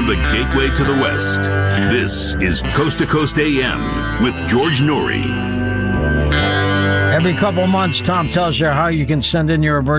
the gateway to the West. This is Coast to Coast AM with George Noory. Every couple months, Tom tells you how you can send in your emergency